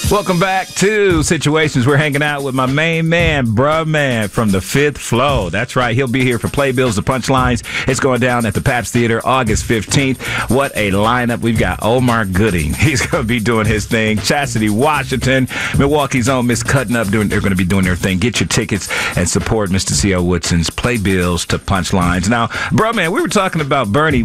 Welcome back to Situations. We're hanging out with my main man, bruh man, from the Fifth Flow. That's right. He'll be here for Playbills, the Punchlines. It's going down at the Pabst Theater August 15th. What a lineup. We've got Omar Gooding. He's going to be doing his thing. Chastity Washington, Milwaukee's own Miss Cutting Up. They're going to be doing their thing. Get your tickets and support Mr. C.O. Woodson's Playbills to Punchlines. Now, bruh man, we were talking about Bernie